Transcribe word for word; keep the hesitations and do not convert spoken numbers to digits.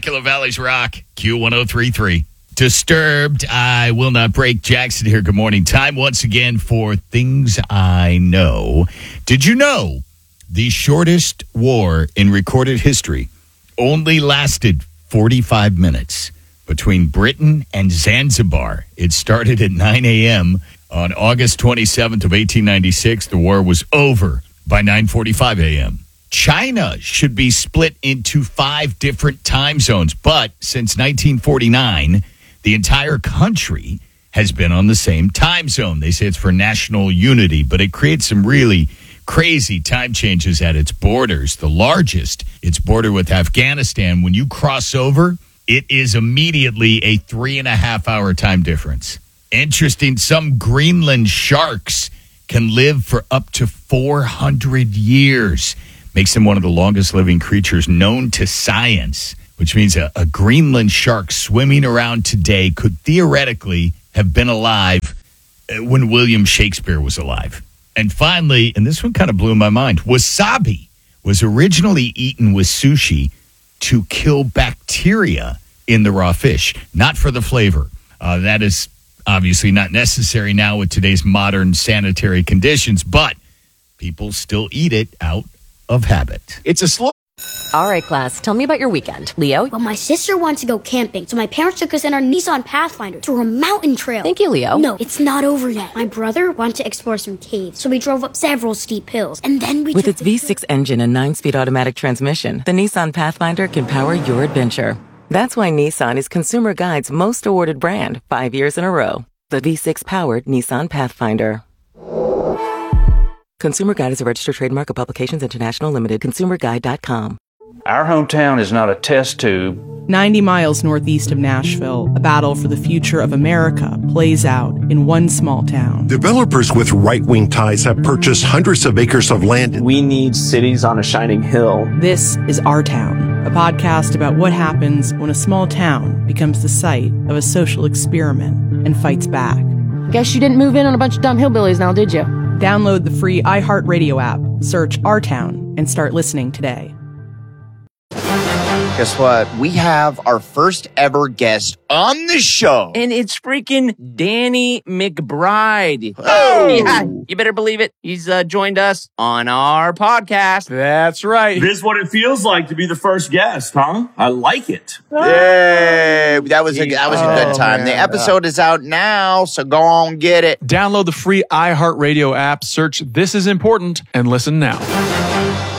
Spectacular Valley's Rock, Q one oh three point three. Disturbed, I will not break. Jackson here. Good morning. Time once again for Things I Know. Did you know the shortest war in recorded history only lasted forty-five minutes between Britain and Zanzibar? It started at nine a.m. on August twenty-seventh of eighteen ninety-six. The war was over by nine forty-five a.m. China should be split into five different time zones, but since nineteen forty-nine, the entire country has been on the same time zone. They say it's for national unity, but it creates some really crazy time changes at its borders. The largest, its border with Afghanistan. When you cross over, it is immediately a three and a half hour time difference. Interesting, some Greenland sharks can live for up to four hundred years. Makes them one of the longest living creatures known to science, which means a, a Greenland shark swimming around today could theoretically have been alive when William Shakespeare was alive. And finally, and this one kind of blew my mind, wasabi was originally eaten with sushi to kill bacteria in the raw fish, not for the flavor. Uh, that is obviously not necessary now with today's modern sanitary conditions, but people still eat it out of habit. It's a slow... All right, class, tell me about your weekend. Leo? Well, my sister wants to go camping, so my parents took us in our Nissan Pathfinder to a mountain trail. Thank you, Leo. No, it's not over yet. My brother wanted to explore some caves, so we drove up several steep hills, and then we... With its V six engine and nine-speed automatic transmission, the Nissan Pathfinder can power your adventure. That's why Nissan is Consumer Guide's most awarded brand five years in a row. The V six-powered Nissan Pathfinder. Consumer Guide is a registered trademark of Publications International Limited. consumer guide dot com. Our hometown is not a test tube. ninety miles northeast of Nashville, a battle for the future of America plays out in one small town. Developers with right-wing ties have purchased hundreds of acres of land. We need cities on a shining hill. This is Our Town, a podcast about what happens when a small town becomes the site of a social experiment and fights back. Guess you didn't move in on a bunch of dumb hillbillies now, did you? Download the free iHeartRadio app, search Our Town, and start listening today. Guess what? We have our first ever guest on the show. And it's freaking Danny McBride. Oh! Yeah, you better believe it. He's uh, joined us on our podcast. That's right. This is what it feels like to be the first guest, huh? I like it. Yay! That was a, that was a good time. Oh, the episode is out now, so go on, get it. Download the free iHeartRadio app, search This Is Important, and listen now.